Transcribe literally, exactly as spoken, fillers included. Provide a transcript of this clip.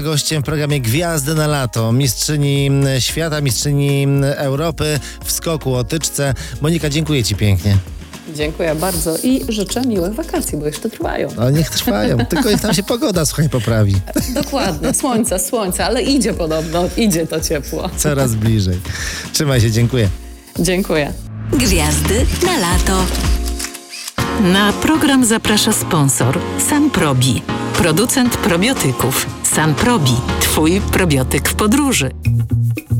Gościem w programie Gwiazdy na lato, mistrzyni świata, mistrzyni Europy w skoku o tyczce. Monika, dziękuję Ci pięknie. Dziękuję bardzo i życzę miłych wakacji, bo jeszcze trwają. No niech trwają, tylko niech tam się pogoda, słuchaj, poprawi. Dokładnie, słońce, słońce, ale idzie podobno, idzie to ciepło. Coraz bliżej. Trzymaj się, dziękuję. Dziękuję. Gwiazdy na lato. Na program zaprasza sponsor Sanprobi, producent probiotyków. Sanprobi, twój probiotyk w podróży.